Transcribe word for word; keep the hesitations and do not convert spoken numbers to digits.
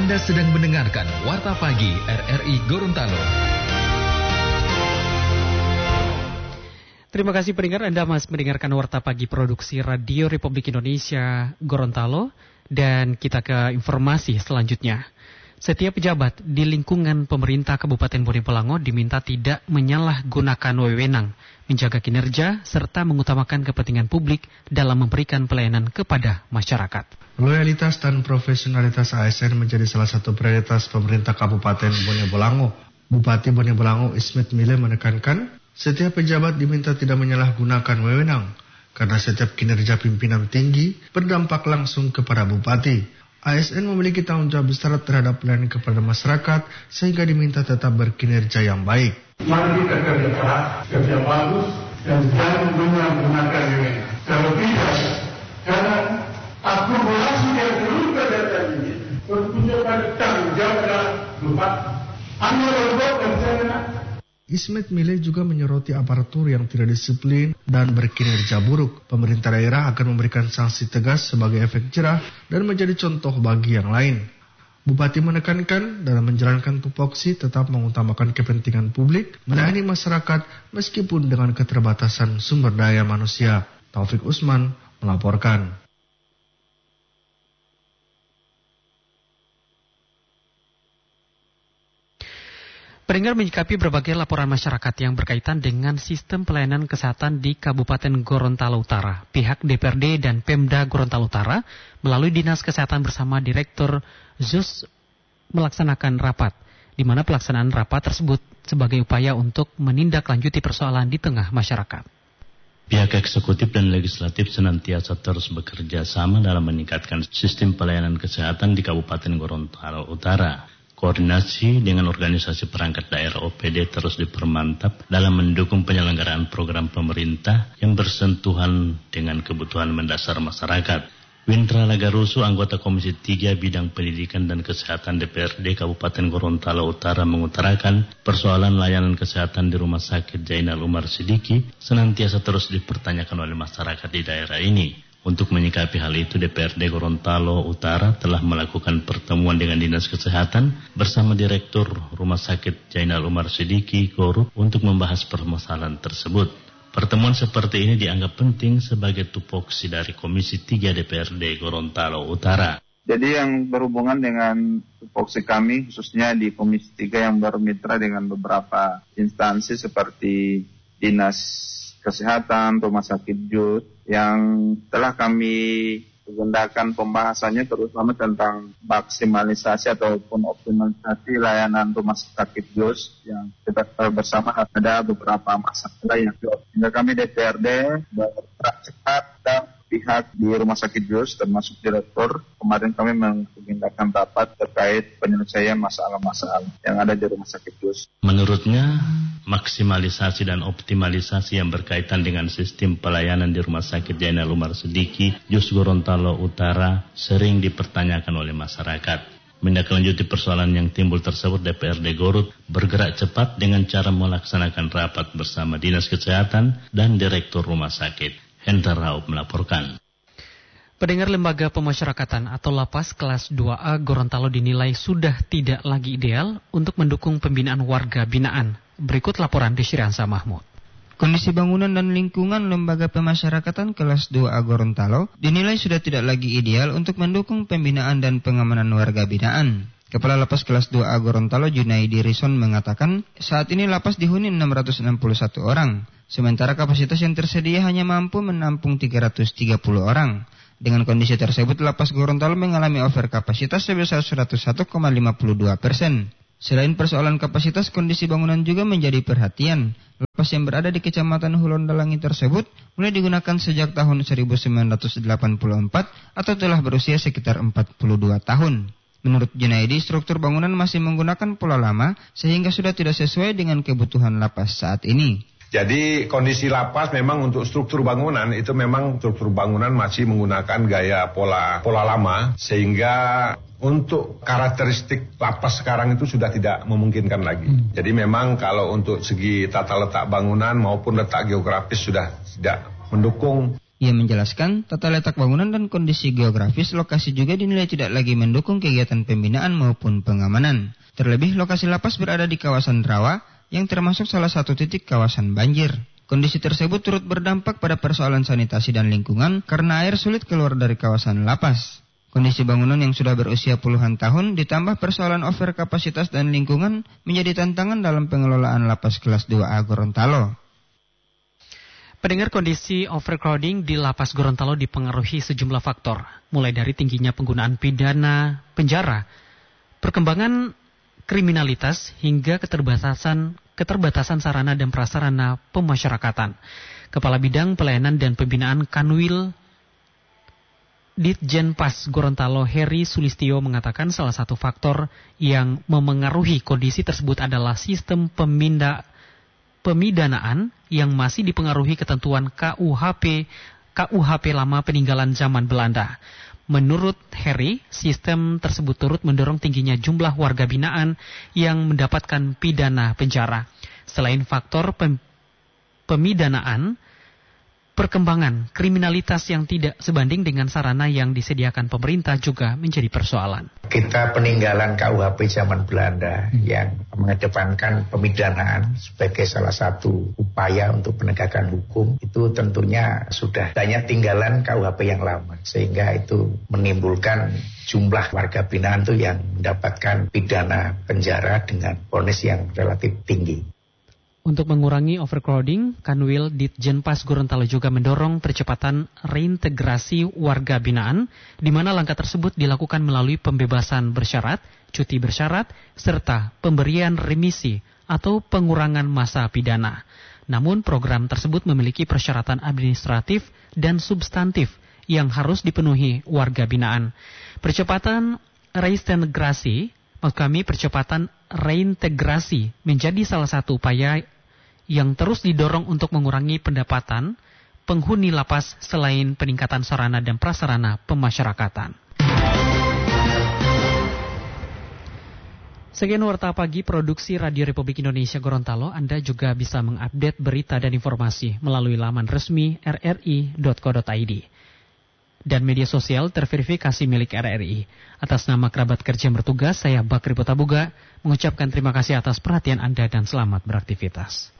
Anda sedang mendengarkan Warta Pagi R R I Gorontalo. Terima kasih pendengar, Anda masih mendengarkan Warta Pagi Produksi Radio Republik Indonesia Gorontalo. Dan kita ke informasi selanjutnya. Setiap pejabat di lingkungan pemerintah Kabupaten Bone Bolango diminta tidak menyalahgunakan wewenang, menjaga kinerja, serta mengutamakan kepentingan publik dalam memberikan pelayanan kepada masyarakat. Loyalitas dan profesionalitas A S N menjadi salah satu prioritas pemerintah Kabupaten Bone Bolango. Bupati Bone Bolango Ismet Mile menekankan, setiap pejabat diminta tidak menyalahgunakan wewenang, karena setiap kinerja pimpinan tinggi berdampak langsung kepada bupati. A S N memiliki tanggung jawab besar terhadap pelayanan kepada masyarakat, sehingga diminta tetap berkinerja yang baik. Mari kita kerja keras, kerja bagus, dan jangan menyalahgunakan wewenang. Kalau tidak, karena akumulasi yang terluka data ini berpunya pada tanggung jawab bupati. Anda berbuat dan saya. Ismet Mile juga menyoroti aparatur yang tidak disiplin dan berkinerja buruk. Pemerintah daerah akan memberikan sanksi tegas sebagai efek jerah dan menjadi contoh bagi yang lain. Bupati menekankan dalam menjalankan tupoksi tetap mengutamakan kepentingan publik, melayani masyarakat meskipun dengan keterbatasan sumber daya manusia. Taufik Usman melaporkan. Pendengar, menyikapi berbagai laporan masyarakat yang berkaitan dengan sistem pelayanan kesehatan di Kabupaten Gorontalo Utara, pihak D P R D dan Pemda Gorontalo Utara melalui Dinas Kesehatan bersama Direktur Z U S melaksanakan rapat, di mana pelaksanaan rapat tersebut sebagai upaya untuk menindaklanjuti persoalan di tengah masyarakat. Pihak eksekutif dan legislatif senantiasa terus bekerja sama dalam meningkatkan sistem pelayanan kesehatan di Kabupaten Gorontalo Utara. Koordinasi dengan organisasi perangkat daerah O P D terus dipermantap dalam mendukung penyelenggaraan program pemerintah yang bersentuhan dengan kebutuhan mendasar masyarakat. Wintra Lagarusu, anggota Komisi tiga Bidang Pendidikan dan Kesehatan D P R D Kabupaten Gorontalo Utara mengutarakan persoalan layanan kesehatan di Rumah Sakit Jainal Umar Sidiki senantiasa terus dipertanyakan oleh masyarakat di daerah ini. Untuk menyikapi hal itu, D P R D Gorontalo Utara telah melakukan pertemuan dengan Dinas Kesehatan bersama Direktur Rumah Sakit Jainal Umar Sidiki, Korup, untuk membahas permasalahan tersebut. Pertemuan seperti ini dianggap penting sebagai tupoksi dari Komisi tiga D P R D Gorontalo Utara. Jadi yang berhubungan dengan tupoksi kami, khususnya di Komisi tiga yang bermitra dengan beberapa instansi seperti Dinas Kesehatan, Rumah Sakit J U S, yang telah kami gunakan pembahasannya terutama tentang maksimalisasi ataupun optimalisasi layanan rumah sakit J U S yang kita bersama ada beberapa masalah yang sehingga kami D P R D bergerak cepat dan pihak di Rumah Sakit J U S termasuk direktur kemarin kami menggunakan rapat terkait penyelesaian masalah-masalah yang ada di Rumah Sakit J U S. Menurutnya, maksimalisasi dan optimalisasi yang berkaitan dengan sistem pelayanan di Rumah Sakit Jainal Umar Sidiki, J U S Gorontalo Utara sering dipertanyakan oleh masyarakat. Menindaklanjuti persoalan yang timbul tersebut, D P R D Gorut bergerak cepat dengan cara melaksanakan rapat bersama Dinas Kesehatan dan Direktur Rumah Sakit. Hendra Raup melaporkan. Pendengar, Lembaga Pemasyarakatan atau Lapas kelas dua A Gorontalo dinilai sudah tidak lagi ideal untuk mendukung pembinaan warga binaan. Berikut laporan Desriansa Mahmud. Kondisi bangunan dan lingkungan Lembaga Pemasyarakatan kelas dua A Gorontalo dinilai sudah tidak lagi ideal untuk mendukung pembinaan dan pengamanan warga binaan. Kepala Lapas kelas dua A Gorontalo Junaidi Rison mengatakan, saat ini lapas dihuni enam ratus enam puluh satu orang, sementara kapasitas yang tersedia hanya mampu menampung tiga ratus tiga puluh orang. Dengan kondisi tersebut, Lapas Gorontalo mengalami over kapasitas sebesar seratus satu koma lima dua persen. Selain persoalan kapasitas, kondisi bangunan juga menjadi perhatian. Lapas yang berada di Kecamatan Hulondalangi tersebut mulai digunakan sejak tahun seribu sembilan ratus delapan puluh empat atau telah berusia sekitar empat puluh dua tahun. Menurut Junaidi, struktur bangunan masih menggunakan pola lama sehingga sudah tidak sesuai dengan kebutuhan lapas saat ini. Jadi kondisi lapas memang untuk struktur bangunan itu memang struktur bangunan masih menggunakan gaya pola pola lama sehingga untuk karakteristik lapas sekarang itu sudah tidak memungkinkan lagi. Hmm. Jadi memang kalau untuk segi tata letak bangunan maupun letak geografis sudah tidak mendukung Ia menjelaskan, tata letak bangunan dan kondisi geografis lokasi juga dinilai tidak lagi mendukung kegiatan pembinaan maupun pengamanan. Terlebih, lokasi lapas berada di kawasan rawa yang termasuk salah satu titik kawasan banjir. Kondisi tersebut turut berdampak pada persoalan sanitasi dan lingkungan karena air sulit keluar dari kawasan lapas. Kondisi bangunan yang sudah berusia puluhan tahun ditambah persoalan overkapasitas dan lingkungan menjadi tantangan dalam pengelolaan lapas kelas dua A Gorontalo. Pendengar, kondisi overcrowding di Lapas Gorontalo dipengaruhi sejumlah faktor, mulai dari tingginya penggunaan pidana penjara, perkembangan kriminalitas, hingga keterbatasan keterbatasan sarana dan prasarana pemasyarakatan. Kepala Bidang Pelayanan dan Pembinaan Kanwil Ditjenpas Gorontalo Heri Sulistyo mengatakan salah satu faktor yang memengaruhi kondisi tersebut adalah sistem peminda pemidanaan yang masih dipengaruhi ketentuan K U H P K U H P lama peninggalan zaman Belanda. Menurut Heri, sistem tersebut turut mendorong tingginya jumlah warga binaan yang mendapatkan pidana penjara. Selain faktor pem- pemidanaan, perkembangan kriminalitas yang tidak sebanding dengan sarana yang disediakan pemerintah juga menjadi persoalan. Kita peninggalan K U H P zaman Belanda yang mengedepankan pemidanaan sebagai salah satu upaya untuk penegakan hukum, itu tentunya sudah banyak tinggalan K U H P yang lama, sehingga itu menimbulkan jumlah warga binaan itu yang mendapatkan pidana penjara dengan vonis yang relatif tinggi. Untuk mengurangi overcrowding, Kanwil Ditjenpas Gorontalo juga mendorong percepatan reintegrasi warga binaan, di mana langkah tersebut dilakukan melalui pembebasan bersyarat, cuti bersyarat, serta pemberian remisi atau pengurangan masa pidana. Namun program tersebut memiliki persyaratan administratif dan substantif yang harus dipenuhi warga binaan. Percepatan reintegrasi, maksud kami percepatan reintegrasi menjadi salah satu upaya yang terus didorong untuk mengurangi pendapatan penghuni lapas selain peningkatan sarana dan prasarana pemasyarakatan. Sekian Warta Pagi Produksi Radio Republik Indonesia Gorontalo. Anda juga bisa mengupdate berita dan informasi melalui laman resmi r r i dot co dot i d dan media sosial terverifikasi milik R R I. Atas nama kerabat kerja yang bertugas, saya Bakri Potabuga mengucapkan terima kasih atas perhatian Anda dan selamat beraktivitas.